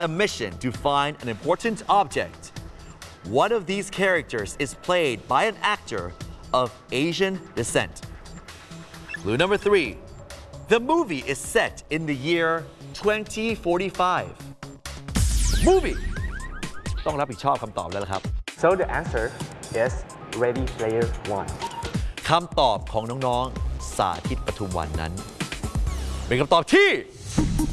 a mission to find an important object. One of these characters is played by an actor of Asian descent. Clue number 3. The movie is set in the year 2045. Movie ต้องรับผิดชอบคำตอบแล้วล่ะครับ So the answer is Ready Player One. คำตอบของน้องๆ สาธิตปทุมวันนั้น เป็นคำตอบที่